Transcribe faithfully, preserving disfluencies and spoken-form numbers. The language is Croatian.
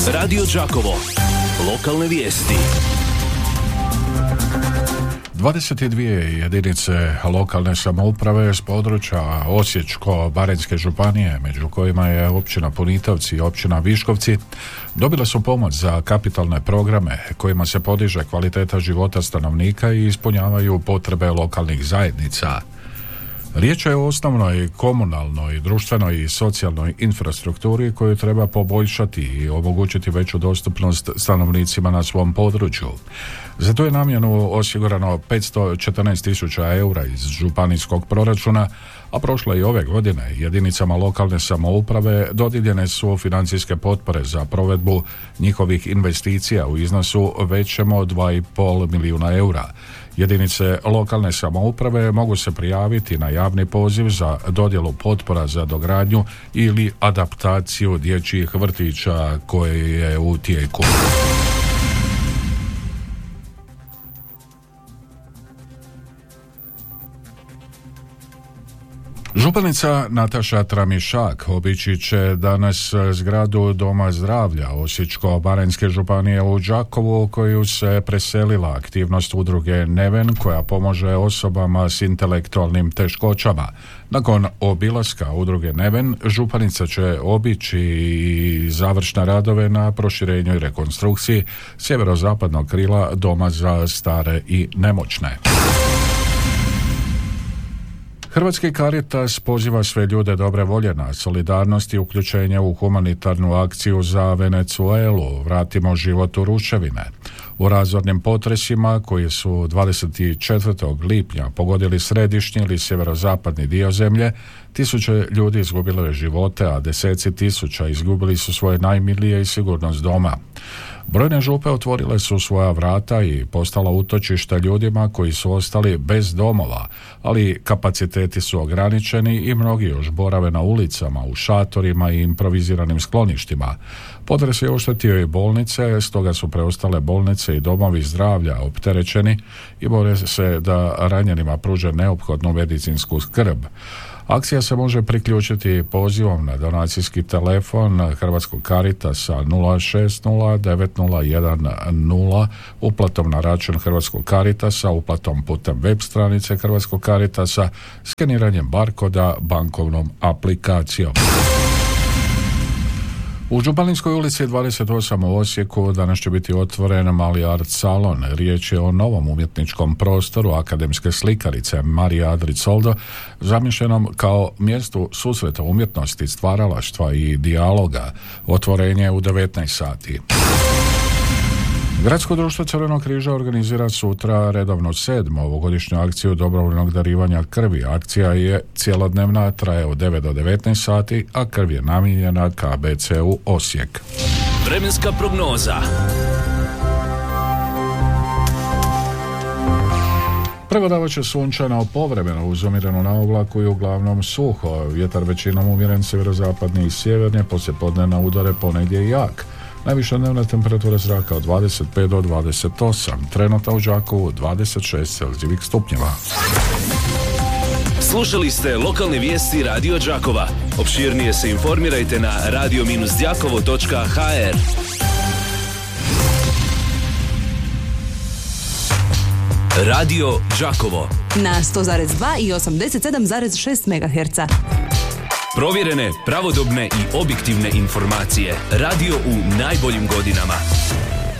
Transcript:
Radio Đakovo. Lokalne vijesti. dvadeset dvije jedinice lokalne samouprave s područja Osječko-baranjske županije, među kojima je općina Punitovci i općina Viškovci, dobile su pomoć za kapitalne programe kojima se podiže kvaliteta života stanovnika i ispunjavaju potrebe lokalnih zajednica. Riječ je o osnovnoj komunalnoj, društvenoj i socijalnoj infrastrukturi koju treba poboljšati i omogućiti veću dostupnost stanovnicima na svom području. Za tu je namjenu osigurano petsto četrnaest tisuća eura iz županijskog proračuna, a prošle i ove godine jedinicama lokalne samouprave dodijeljene su financijske potpore za provedbu njihovih investicija u iznosu većem od dva i pol milijuna eura. Jedinice lokalne samouprave mogu se prijaviti na javni poziv za dodjelu potpora za dogradnju ili adaptaciju dječjih vrtića koje je u tijeku. Županica Nataša Tramišak obići će danas zgradu Doma zdravlja Osječko-baranjske županije u Đakovu, u koju se preselila aktivnost udruge Neven koja pomaže osobama s intelektualnim teškoćama. Nakon obilaska udruge Neven, županica će obići i završne radove na proširenju i rekonstrukciji sjeverozapadnog krila Doma za stare i nemoćne. Hrvatski Caritas poziva sve ljude dobre volje na solidarnost i uključenje u humanitarnu akciju za Venezuelu. Vratimo život u ruševine. U razornim potresima koji su dvadeset četvrtog lipnja pogodili središnji ili sjeverozapadni dio zemlje, tisuće ljudi izgubilo je živote, a deseci tisuća izgubili su svoje najmilije i sigurnost doma. Brojne župe otvorile su svoja vrata i postala utočišta ljudima koji su ostali bez domova, ali kapaciteti su ograničeni i mnogi još borave na ulicama, u šatorima i improviziranim skloništima. Potres je oštetio i bolnice, stoga su preostale bolnice i domovi zdravlja opterećeni i bore se da ranjenima pruže neophodnu medicinsku skrb. Akcija se može priključiti pozivom na donacijski telefon Hrvatskog Caritasa nula šest nula devet nula jedan nula, uplatom na račun Hrvatskog Caritasa, uplatom putem web stranice Hrvatskog Caritasa, skeniranjem barkoda, bankovnom aplikacijom. U Županijskoj ulici dvadeset osam u Osijeku danas će biti otvoren mali art salon. Riječ je o novom umjetničkom prostoru akademske slikarice Marije Adricoldo, zamišljenom kao mjestu susreta umjetnosti, stvaralaštva i dijaloga. Otvorenje je u devetnaest sati. Gradsko društvo Crvenog križa organizira sutra redovnu sedmu ovogodišnju akciju dobrovoljnog darivanja krvi. Akcija je cjelodnevna, traje od devet do devetnaest sati, a krv je namijenjena K B C-u Osijek. Vremenska prognoza. Prevladavat će sunčano, povremeno uz umirenu na oblaku i uglavnom suho. Vjetar većinom umjeren sjeverozapadni i sjeverni, poslijepodne na udare ponegdje jak. Najviša dnevna temperatura zraka od dvadeset pet do dvadeset osam, trenutno u Đakovu dvadeset šest celzijevih stupnjeva. Slušali ste lokalne vijesti Radio Đakova. Opširnije se informirajte na radio dash đakovo točka ha er. Radio Đakovo na sto zarez dva i osamdeset sedam zarez šest megaherca. Provjerene, pravodobne i objektivne informacije. Radio u najboljim godinama.